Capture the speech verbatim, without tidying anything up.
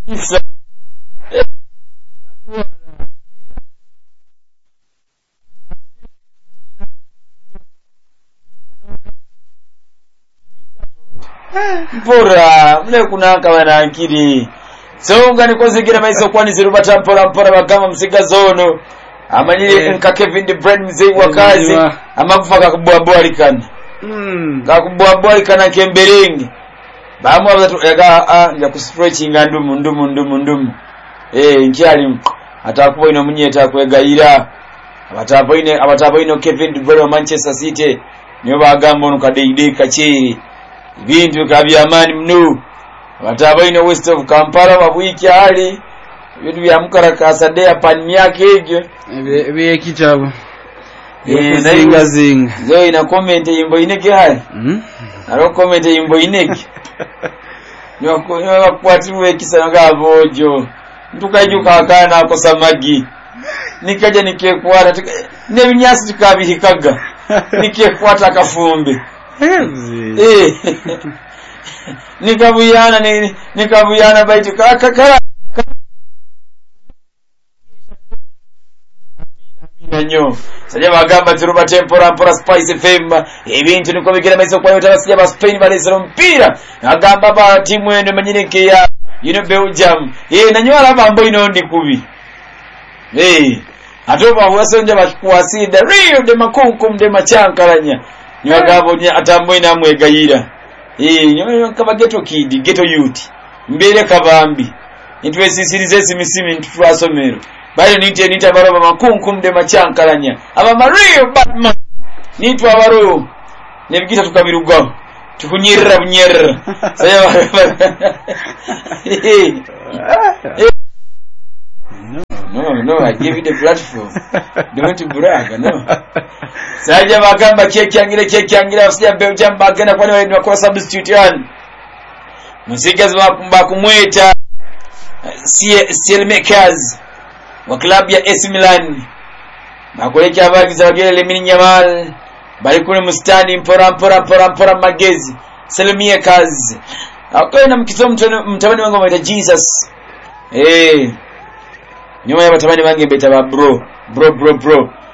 Mpora mle kuna kawana akili so ngani kozigira maiso kwani zirubata mpora mpora bagama msiga zono amanyire nka Kevin De Bruyne mzee wa kazi amakufaka kubwa alikana mm kakubwa alikana kemberenge bamu abatu ega a nja ku stretching ndumu ndumu ndumu ndumu eh nkyali atakuba ino munyeta kwegayira abatapa ine abatapa ino Kevin De Bruyne wa Manchester City niyo bagamba ono kadeide kachiri ibintu kabyamani mnu abatapa ino West of Kampala babwiki hali bintu bya mukarakasa de pani yake hivyo biye kichabo eh zinga zinga zo ina comment yimbo ineke hali mhm aro comment yimbo ineke nyoko nyoko kwatiwe kisana gabojo ntukajuka akana ako samagi nikaje nikekwana ne binyasi tukabihikaga nikekwata kafumbe eh nikabuyana ni nikabuyana baitu kakakara nanyo sajja bagamba turuba tempora mpora Spice F M ebintu niko bigera maiso kwa yote basija ba Spain balezero mpira agamba ba timu ene manyineke ya you know Belgium eh nanyo alaba ambo ino ndi kubi eh atoba wasonja bakuwasida Rio de makunkum de machankaranya nyo agabo nya atambo ina mwegayira eh nyo kaba ghetto kid ghetto youth mbele kabambi nitwe sisirize simisimi ntwasomero bayo nite nita baroba makunkum de machankaranya aba Mario Batman nitwa baro nebigita tukabirugaho tukunyirira bunyerera saya no no I give you the platform don't brag no saja bagamba kyekyangira kyekyangira afya Belgium bagana kwani wali kwa substitute yani musigazi bakumba kumweta Stielmakers wa klabu ya A C Milan bakoleka abagiza bagere Lamine Yamal bali kule mustani mpora mpora mpora mpora magezi Selmie kazi akona mkizo mtabani wangu waita Jesus eh nyuma ya batabani wange beta ba bro bro bro bro